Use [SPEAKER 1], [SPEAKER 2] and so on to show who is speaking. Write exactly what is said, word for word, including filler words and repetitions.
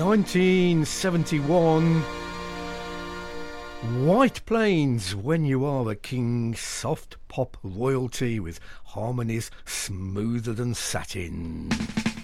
[SPEAKER 1] nineteen seventy-one. White Plains, When You Are the King, soft pop royalty with harmonies smoother than satin.